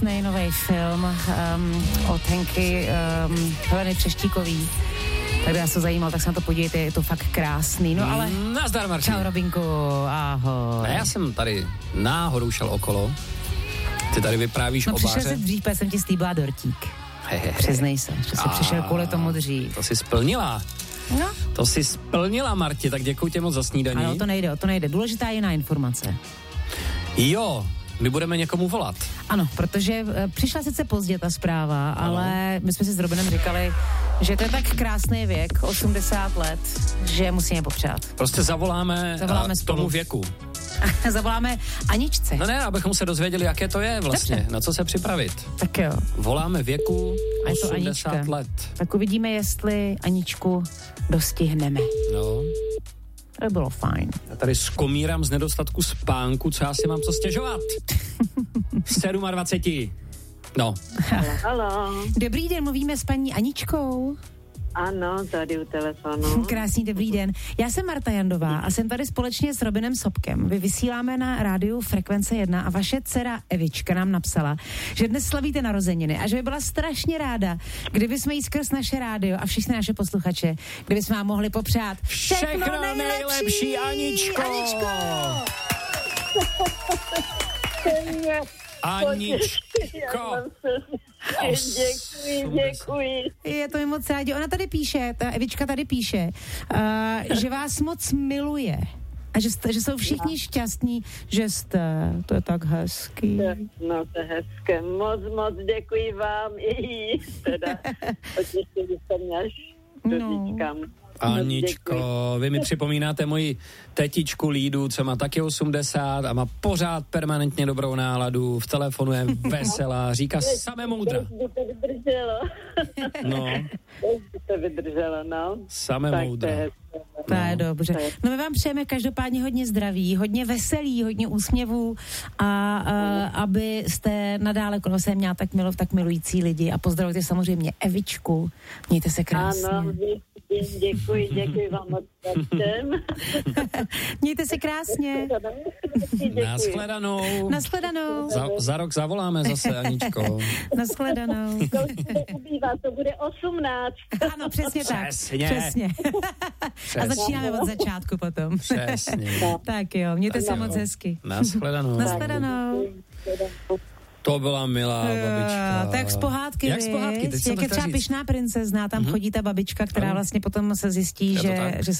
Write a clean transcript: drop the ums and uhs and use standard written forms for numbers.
Nový film od Henky Heleny Třeštíkový. Tak já se zajímal, tak se na to podívejte, je to fakt krásný. No ale... Nazdar, Martin. Čau, Robinku, ahoj. Já jsem tady náhodou šel okolo. Ty tady vyprávíš o báře. Přišel jsi dřív, jsem ti stýbla dortík. Přiznej se, že jsi přišel kvůli tomu dřív. To jsi splnila. No. To jsi splnila, Marti, tak děkuji tě moc za snídaní. Ano, to nejde. Důležitá je jiná informace. Jo, my budeme někomu volat. Ano, protože přišla sice pozdě ta zpráva, ale my jsme si s Robinem říkali, že to je tak krásný věk, 80 let, že musíme popřát. Prostě zavoláme tomu věku. Zavoláme Aničce. No ne, abychom se dozvěděli, jaké to je vlastně, Dobře. na co se připravit. Tak jo. Voláme věku 80 let. Tak uvidíme, jestli Aničku dostihneme. No. To bylo fajn. Já tady skomírám z nedostatku spánku, co já si mám co stěžovat. 27. No. Halo. Dobrý den, mluvíme s paní Aničkou. Ano, tady u telefonu. Krásný dobrý den. Já jsem Marta Jandová a jsem tady společně s Robinem Sobkem. Vy vysíláme na rádiu Frekvence 1 a vaše dcera Evička nám napsala, že dnes slavíte narozeniny a že by byla strašně ráda, kdyby jsme jí skrz naše rádio a všichni naše posluchače, kdyby jsme vám mohli popřát všechno nejlepší, Aničko! Aničko! Děkuji. Je to mi moc rádi. Ona tady píše, ta Evička tady píše, že vás moc miluje. A že jsou všichni šťastní, že jste. To je tak hezký. No, to je hezké. Moc děkuji vám i teda. Potěšili jste mě až do říkám. Aničko, vy mi připomínáte moji tetičku Lídu, co má taky 80 a má pořád permanentně dobrou náladu, v telefonu je veselá, říká samé moudra. By to vydrželo. No. By to vydrželo, no. Samé moudra. To je dobře. No my vám přejeme každopádně hodně zdraví, hodně veselí, hodně úsměvů a abyste nadále kolem sebe měla tak milující lidi a pozdravujte samozřejmě Evičku. Mějte se krásně. Ano, děkuji vám moc všem. Mějte se krásně. Nashledanou. Za rok zavoláme zase, Aničko. Nashledanou. To bude 18. Ano, přesně tak. Přesně. A začínáme od začátku potom. Přesně. Tak jo, mějte se moc hezky. Nashledanou. To byla milá babička. Tak z pohádky, jak z pohádky? Jak je třeba Pyšná princezna, tam chodí ta babička, která vlastně potom se zjistí, že